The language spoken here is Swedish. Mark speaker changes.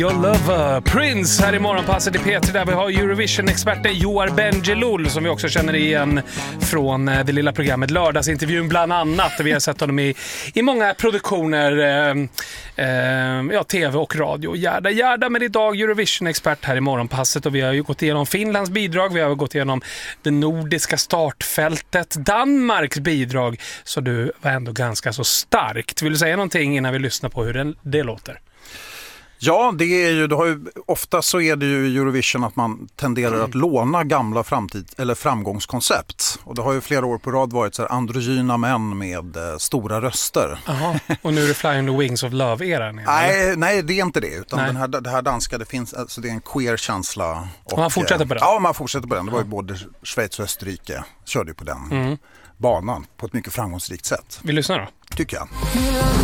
Speaker 1: Your Lover, Prince här i morgonpasset i P3 där vi har Eurovision-experten Joar Bendjelloul som vi också känner igen från det lilla programmet Lördagsintervjun bland annat. Vi har sett honom i många produktioner, tv och radio. Gärda, men idag Eurovision-expert här i morgonpasset och vi har ju gått igenom Finlands bidrag, vi har gått igenom det nordiska startfältet, Danmarks bidrag, så du var ändå ganska så starkt. Vill du säga någonting innan vi lyssnar på hur det låter?
Speaker 2: Ja, det är ju, ofta så är det ju i Eurovision att man tenderar att låna gamla framgångskoncept. Och det har ju flera år på rad varit så här androgyna män med stora röster.
Speaker 1: Aha. Och nu är det Flying the Wings of Love-eran?
Speaker 2: Nej, det är inte det. Utan det här danska, det finns, alltså det är en queer-känsla. Och
Speaker 1: man fortsätter på den?
Speaker 2: Ja, man fortsätter på den. Det var ju både Schweiz och Österrike körde ju på den banan på ett mycket framgångsrikt sätt.
Speaker 1: Vi lyssnar då?
Speaker 2: Tycker jag.